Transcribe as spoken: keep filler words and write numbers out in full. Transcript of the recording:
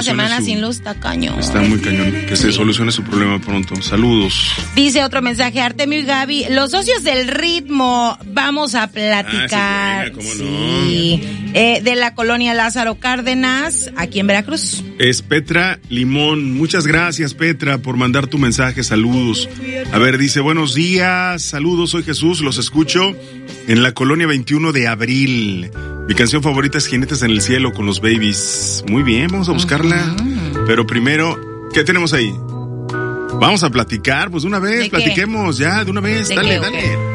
semana su, sin luz está cañón. Está muy cañón. Que se sí. solucione su problema pronto. Saludos. Dice otro mensaje, Artemio y Gaby, los socios del ritmo, vamos a platicar. Ah, sí, ¿cómo sí. no? Eh, de la colonia Lázaro Cárdenas, aquí en Veracruz. Es Petra Limón. Muchas gracias, Petra, por mandar tu mensaje. Saludos. A ver, dice, buenos días. Saludos, soy Jesús. Los escucho en la colonia veintiuno de abril. Mi canción favorita es Jinetes en el Cielo con los Babies. Muy bien, vamos a buscarla. Uh-huh. Pero primero, ¿qué tenemos ahí? Vamos a platicar, pues de una vez, ¿De platiquemos qué? ya, de una vez. ¿De Dale, qué, dale. okay?